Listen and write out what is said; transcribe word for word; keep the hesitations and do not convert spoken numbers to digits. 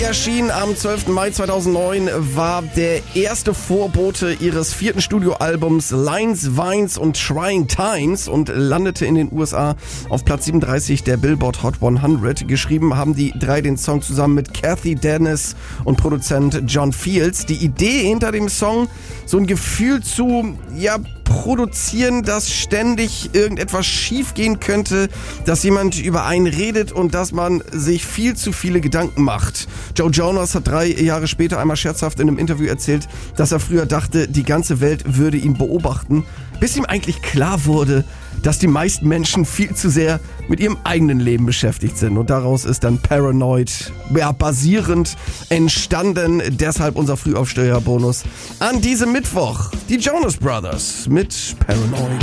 erschien am zwölften Mai zweitausendneun, war der erste Vorbote ihres vierten Studioalbums Lines, Vines und Trying Times und landete in den U S A auf Platz siebenunddreißig der Billboard Hot hundert. Geschrieben haben die drei den Song zusammen mit Kathy Dennis und Produzent John Fields. Die Idee hinter dem Song, so ein Gefühl zu, ja, produzieren, dass ständig irgendetwas schief gehen könnte, dass jemand über einen redet und dass man sich viel zu viele Gedanken macht. Joe Jonas hat drei Jahre später einmal scherzhaft in einem Interview erzählt, dass er früher dachte, die ganze Welt würde ihn beobachten, bis ihm eigentlich klar wurde, dass die meisten Menschen viel zu sehr mit ihrem eigenen Leben beschäftigt sind. Und daraus ist dann Paranoid, ja, basierend entstanden. Deshalb unser Frühaufsteher-Bonus an diesem Mittwoch. Die Jonas Brothers mit Paranoid.